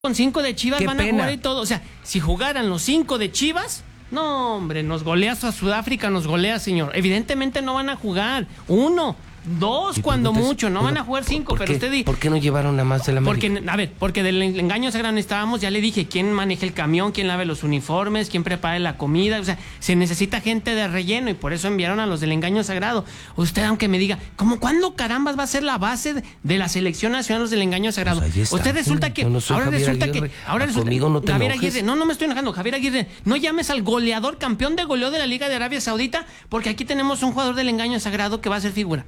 con 5 de Chivas Qué van pena. a jugar y todo. O sea, si jugaran los 5 de Chivas, no, hombre, nos goleas a Sudáfrica, nos golea, señor. Evidentemente no van a jugar 1, 2 cuando mucho, no van a jugar 5, pero usted dice... ¿Por qué no llevaron a más de la América? Porque, a ver, porque del engaño sagrado estábamos, ya le dije, quién maneja el camión, quién lave los uniformes, quién prepara la comida, o sea, se necesita gente de relleno y por eso enviaron a los del engaño sagrado. Usted, aunque me diga, ¿cuándo carambas va a ser la base de la selección nacional los del engaño sagrado? Pues ahí está. Usted resulta que... Yo no soy Javier Aguirre. Conmigo no te Javier enojes. Aguirre, no me estoy enojando, Javier Aguirre, no llames al goleador, campeón de goleo de la Liga de Arabia Saudita, porque aquí tenemos un jugador del engaño sagrado que va a ser figura.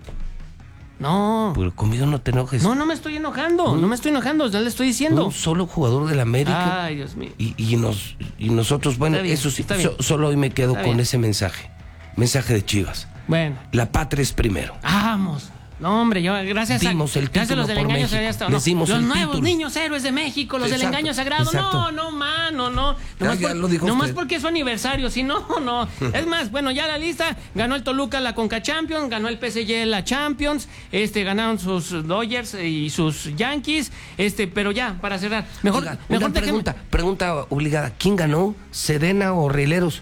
No. Pero conmigo no te enojes. No me estoy enojando, no me estoy enojando, ya le estoy diciendo. Un solo jugador de la América. Ay, Dios mío. Y nosotros, bueno, Está bien, eso sí, está bien. solo hoy me quedo Está con bien. ese mensaje. Mensaje de Chivas. Bueno, La patria es primero. vamos. No, hombre, yo gracias Dimos el gracias a los título del por engaño México. sagrado hasta, Les dimos los el nuevos título. niños héroes de México, los del Exacto, engaño sagrado. exacto. No, mano, no. Ya lo dijo nomás usted. porque es su aniversario, si no. Es más, bueno, ya la lista, ganó el Toluca la Conca Champions, ganó el PSG la Champions, ganaron sus Dodgers y sus Yankees, pero ya, para cerrar. Mejor Una déjeme- pregunta obligada. ¿Quién ganó? ¿Sedena o Rieleros?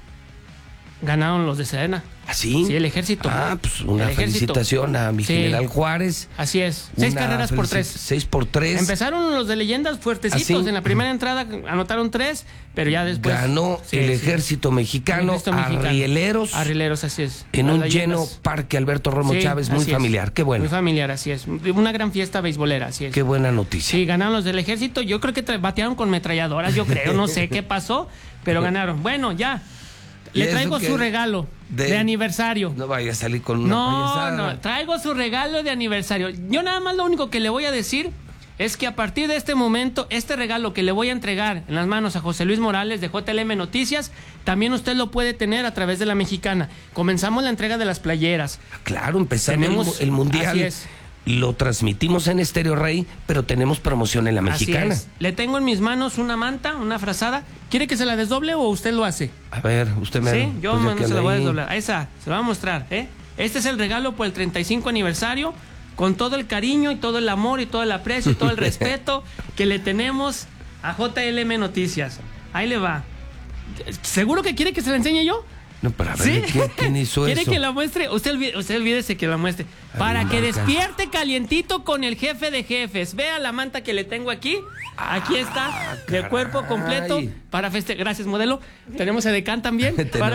Ganaron los de Sedena. ¿Así? Sí, el ejército. Ah, pues una El ejército. felicitación a mi Sí. general Juárez. Así es. 6 carreras por 3. 6 por 3. Empezaron los de leyendas fuertecitos. ¿Ah, sí? En la primera entrada anotaron 3, pero ya después... Ganó Sí, el sí. ejército mexicano, El ejército mexicano. a Rieleros. A Rieleros, así es. En Las un leyendas. lleno parque Alberto Romo Sí, Chávez, muy así es. familiar. Qué bueno. Muy familiar, así es. Una gran fiesta beisbolera, así es. Qué buena noticia. Sí, ganaron los del ejército. Yo creo que batearon con metralladoras, yo creo. No sé qué pasó, pero ganaron. Bueno, ya. ¿Y Le eso traigo qué? su regalo de aniversario. No vaya a salir con una payasada. No, traigo su regalo de aniversario. Yo nada más lo único que le voy a decir es que a partir de este momento, este regalo que le voy a entregar en las manos a José Luis Morales de JLM Noticias, también usted lo puede tener a través de La Mexicana. Comenzamos la entrega de las playeras. Claro, empezando Tenemos- el mundial. así es. Lo transmitimos en Estéreo Rey, pero tenemos promoción en La Mexicana. Así es. Le tengo en mis manos una manta, una frazada. ¿Quiere que se la desdoble o usted lo hace? A ver, usted me Sí, yo pues ya no que se la anda voy a ahí. desdoblar. A esa, se la voy a mostrar, ¿eh? Este es el regalo por el 35 aniversario, con todo el cariño y todo el amor y todo el aprecio y todo el respeto que le tenemos a JLM Noticias. Ahí le va. ¿Seguro que quiere que se la enseñe yo? No, pero a ver, ¿Sí? ¿quién hizo ¿Quiere eso? que la muestre? Usted olvídese que la muestre. Para que marca. despierte calientito con el jefe de jefes. Vea la manta que le tengo aquí. Aquí está, de caray. cuerpo completo. Para festejar. Gracias, modelo. Tenemos edecán también. para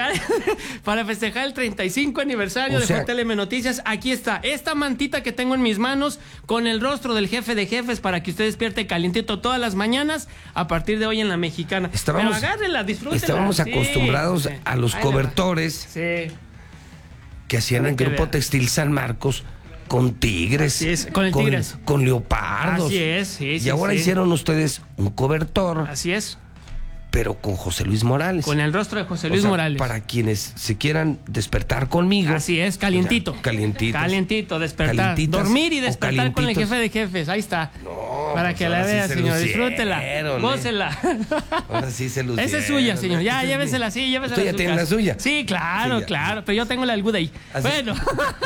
festejar el 35 aniversario O de sea- JLM Noticias. Aquí está, esta mantita que tengo en mis manos con el rostro del jefe de jefes para que usted despierte calientito todas las mañanas a partir de hoy en La Mexicana. Pero agárrela, disfrútela. Estábamos Sí, acostumbrados sí. a los Ahí le va. cobertores Sí. que hacían en que Grupo vea. Textil San Marcos con tigres, Así es, con el tigres. con leopardos. Así es, sí, Y sí, ahora sí. hicieron ustedes un cobertor, Así es, pero con José Luis Morales. con el rostro de José O Luis sea, Morales. Para quienes se quieran despertar conmigo. Así es, calientito. O sea, calientitos. Calientito, despertar. Calientitas Dormir y o despertar con el calientitos. jefe de jefes. Ahí está. Para pues que la ahora sí vea, se señor. lucieron, Disfrútela. Gócela. Ahora sí se lucieron. Esa es suya, señor. Ya, Esa es llévesela mi- así, llévesela. ¿Usted a ya su tiene casa. la suya? Sí, claro, Sí, ya. claro. Pero yo tengo la del Good Day. Así- Bueno.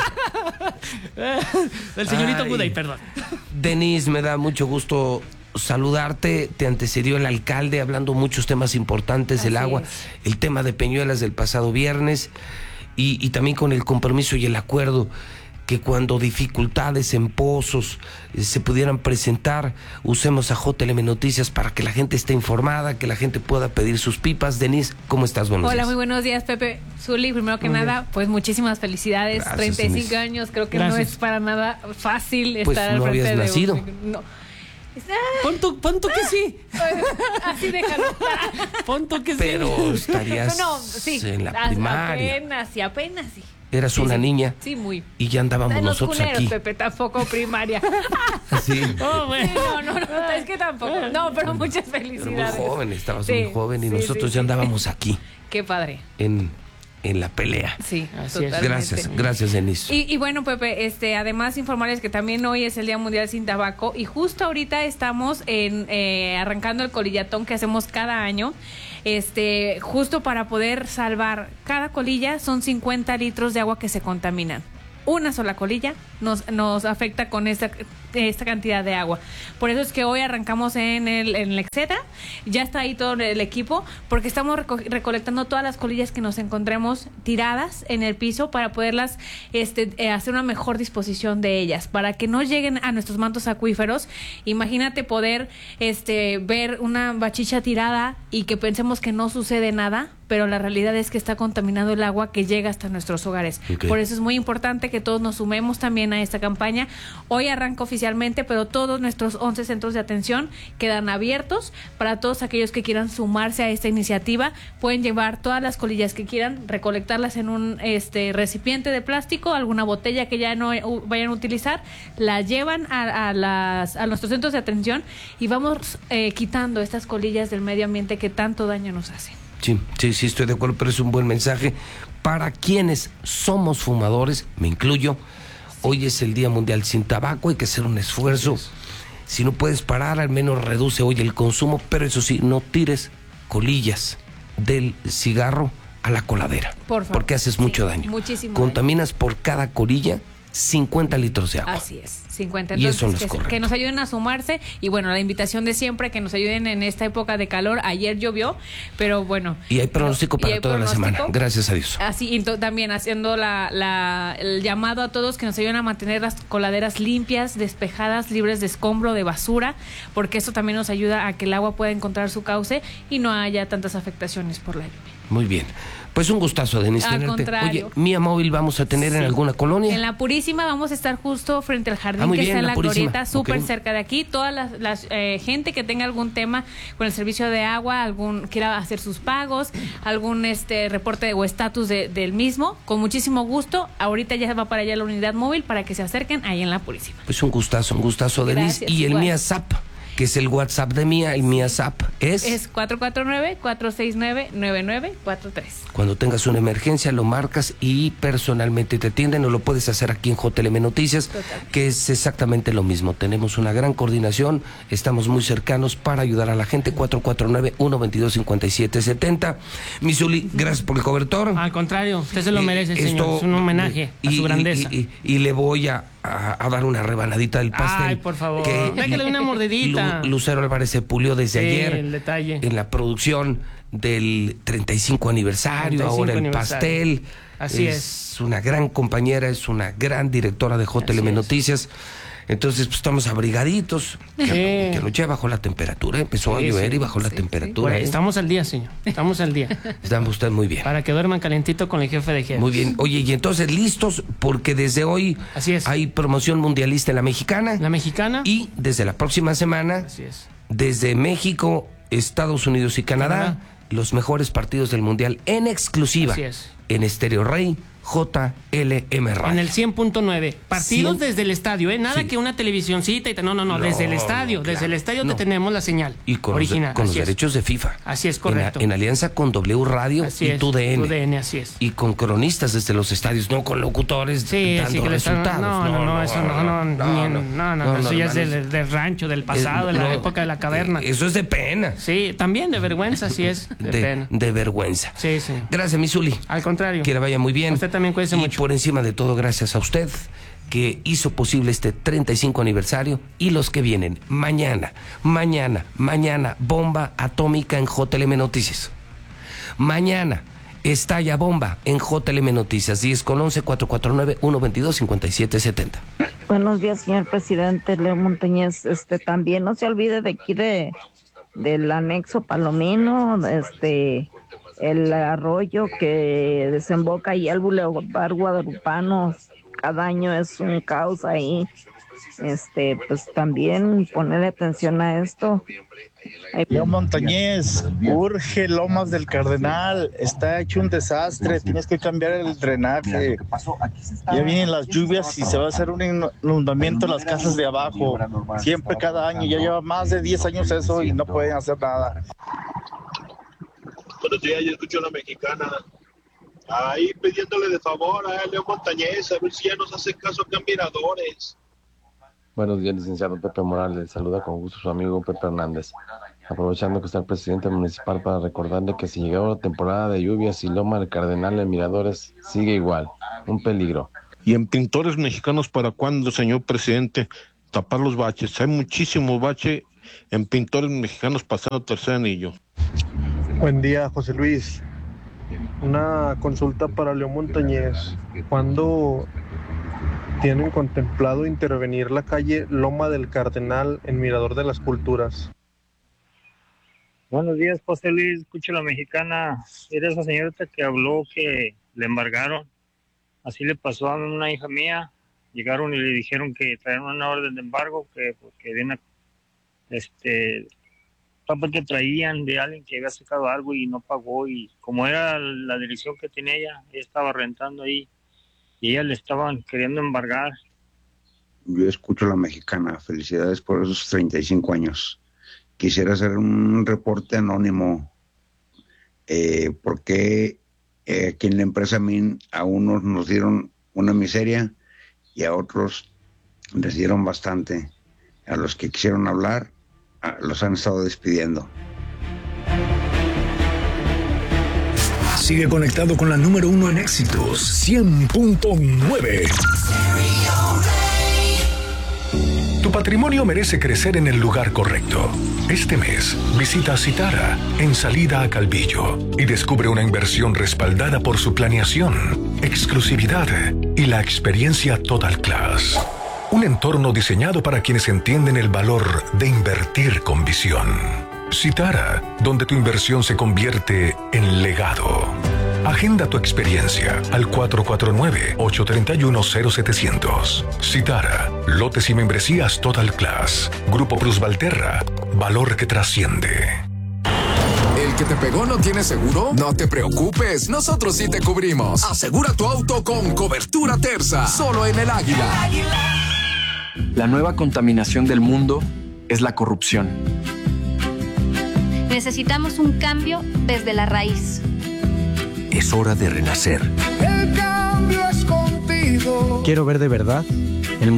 Del señorito Ay. Good Day, perdón. Denise, me da mucho gusto saludarte. Te antecedió el alcalde hablando muchos temas importantes, el Así agua, es. el tema de Peñuelas del pasado viernes y también con el compromiso y el acuerdo que cuando dificultades en pozos se pudieran presentar, usemos a JLM Noticias para que la gente esté informada, que la gente pueda pedir sus pipas. Denise, ¿cómo estás? Buenos Hola, días. muy buenos días, Pepe. Zuli, primero que Muy nada, pues muchísimas felicidades. Gracias, 35 Denise. años, creo que Gracias. no es para nada fácil Pues estar no al frente habías de nacido. No. Pon tú que sí. Así déjalo. Pon tú que sí. Pero estarías No, sí. en la primaria. Apenas sí. Eras Sí, una sí. niña Sí, muy. y ya andábamos En los nosotros cuneros, aquí. Pepe, tampoco primaria. Sí. Oh, bueno. Sí, no, es que tampoco. No, pero muchas Pero muy felicidades. joven, estabas Sí, muy joven y sí, nosotros sí, ya sí. andábamos aquí Qué padre. en la pelea. Sí, Así es. totalmente. Gracias Denise. Y bueno, Pepe, además informarles que también hoy es el Día Mundial Sin Tabaco y justo ahorita estamos arrancando el colillatón que hacemos cada año, justo para poder salvar cada colilla son 50 litros de agua que se contaminan. Una sola colilla nos afecta con esta cantidad de agua. Por eso es que hoy arrancamos en el etcétera, ya está ahí todo el equipo, porque estamos recolectando todas las colillas que nos encontremos tiradas en el piso para poderlas hacer una mejor disposición de ellas, para que no lleguen a nuestros mantos acuíferos. Imagínate poder ver una bachicha tirada y que pensemos que no sucede nada, pero la realidad es que está contaminando el agua que llega hasta nuestros hogares. Okay. Por eso es muy importante que todos nos sumemos también a esta campaña. Hoy arranca oficialmente, pero todos nuestros 11 centros de atención quedan abiertos para todos aquellos que quieran sumarse a esta iniciativa. Pueden llevar todas las colillas que quieran, recolectarlas en un recipiente de plástico, alguna botella que ya no vayan a utilizar, la llevan a nuestros centros de atención y vamos quitando estas colillas del medio ambiente que tanto daño nos hacen. Sí, estoy de acuerdo, pero es un buen mensaje para quienes somos fumadores, me incluyo. Hoy es el Día Mundial sin Tabaco, hay que hacer un esfuerzo. Si no puedes parar, al menos reduce hoy el consumo, pero eso sí, no tires colillas del cigarro a la coladera, por favor, porque haces mucho daño. Muchísimo Contaminas daño. Por cada colilla 50 litros de agua. Así es, 50. Entonces, y eso no es correcto. Que nos ayuden a sumarse y bueno, la invitación de siempre, que nos ayuden en esta época de calor. Ayer llovió, pero bueno. Y hay pronóstico para toda la semana, gracias a Dios. Así, también haciendo el llamado a todos que nos ayuden a mantener las coladeras limpias, despejadas, libres de escombro, de basura, porque eso también nos ayuda a que el agua pueda encontrar su cauce y no haya tantas afectaciones por la lluvia. Muy bien. Pues un gustazo, Denise, tenerte. Oye, Mía Móvil vamos a tener en alguna colonia. En la Purísima vamos a estar justo frente al jardín que está en la glorieta, súper cerca de aquí. Toda la gente que tenga algún tema con el servicio de agua, quiera hacer sus pagos, algún reporte o estatus del mismo, con muchísimo gusto. Ahorita ya va para allá la unidad móvil para que se acerquen ahí en la Purísima. Pues un gustazo, Denise. Y el Mía Zap, que es el WhatsApp de Mía, el Mía Zap es 449-469-9943. Cuando tengas una emergencia lo marcas y personalmente te atienden, o lo puedes hacer aquí en JLM Noticias. Total. Que es exactamente lo mismo. Tenemos una gran coordinación, estamos muy cercanos para ayudar a la gente. 449-122-5770. Mi Zuli, gracias por el cobertor. Al contrario, usted se lo merece, señor. Es un homenaje a su grandeza. Y le voy a dar una rebanadita del pastel. Ay, por favor, déjale una mordidita. Lucero Álvarez se pulió desde ayer el detalle. En la producción del 35 aniversario, ahora el pastel. Así es. Una gran compañera, es una gran directora de JLM Noticias. Entonces, pues estamos abrigaditos, que anoche bajó la temperatura, empezó a llover y bajó la temperatura. Bueno, estamos al día, señor, estamos al día. Estamos usted muy bien. Para que duerman calentito con el jefe de jefes. Muy bien. Oye, y entonces, listos, porque desde hoy hay promoción mundialista en la Mexicana. La Mexicana. Y desde la próxima semana, desde México, Estados Unidos y Canadá, los mejores partidos del Mundial en exclusiva. Así es. En Estéreo Rey, JLM Radio. En el 100.9. Partidos desde el estadio, Nada que una televisioncita y no, desde el estadio. Desde el estadio donde tenemos la señal y con original. Con los derechos de FIFA. Así es, correcto. En alianza con W Radio y TUDN. TUDN, así es. Y con cronistas desde los estadios, no con locutores dando resultados. Eso ya es del rancho, del pasado, de la época de la caverna. Eso es de pena. Sí, también de vergüenza, así es. De pena. De vergüenza. Sí. Gracias, mi Zuli. Al contrario. Que le vaya muy bien. Usted también cuídese mucho. Por encima de todo, gracias a usted que hizo posible este 35 aniversario y los que vienen mañana, bomba atómica en JLM Noticias. Mañana estalla bomba en JLM Noticias, 10:11, 449-122-5770. Buenos días, señor presidente Leo Montañez. También no se olvide de aquí del anexo Palomino, el arroyo que desemboca ahí al Boulevard Guadalupano. Cada año es un caos ahí. Pues también ponerle atención a esto. Leo Montañez, urge Lomas del Cardenal, está hecho un desastre, tienes que cambiar el drenaje. Ya vienen las lluvias y se va a hacer un inundamiento en las casas de abajo. Siempre, cada año, ya lleva más de 10 años eso y no pueden hacer nada. Buenos días, yo escucho a la Mexicana. Ahí pidiéndole de favor a Leo Montañez, a ver si ya nos hacen caso a miradores. Buenos días, licenciado Pepe Morales. Saluda con gusto su amigo Pepe Hernández. Aprovechando que está el presidente municipal para recordarle que si llegó la temporada de lluvias y Loma del Cardenal en Miradores sigue igual. Un peligro. ¿Y en pintores mexicanos para cuándo, señor presidente? tapar los baches. Hay muchísimo bache en Pintores Mexicanos pasando tercer anillo. Buen día, José Luis. Una consulta para Leo Montañez. ¿Cuándo tienen contemplado intervenir la calle Loma del Cardenal en Mirador de las Culturas? Buenos días, José Luis. Escucho la mexicana. Era esa señorita que habló que le embargaron. Así le pasó a una hija mía. Llegaron y le dijeron que traían una orden de embargo, que porque de una papel que traían de alguien que había sacado algo y no pagó, y como era la dirección que tenía ella estaba rentando ahí y ella le estaban queriendo embargar. Yo escucho la mexicana. Felicidades por esos 35 años. Quisiera hacer un reporte anónimo. Porque aquí en la empresa MIN a unos nos dieron una miseria y a otros les dieron bastante. A los que quisieron hablar, los han estado despidiendo. Sigue conectado con la número 1 en éxitos, 100.9. Tu patrimonio merece crecer en el lugar correcto. Este mes, visita Citara en Salida a Calvillo y descubre una inversión respaldada por su planeación, exclusividad y la experiencia Total Class. Un entorno diseñado para quienes entienden el valor de invertir con visión. Citara, donde tu inversión se convierte en legado. Agenda tu experiencia al 449-831-0700. Citara, lotes y membresías Total Class. Grupo Plus Valterra, valor que trasciende. ¿El que te pegó no tiene seguro? No te preocupes, nosotros sí te cubrimos. Asegura tu auto con cobertura Terza, solo en el Águila. La nueva contaminación del mundo es la corrupción. Necesitamos un cambio desde la raíz. Es hora de renacer. El cambio es contigo. Quiero ver de verdad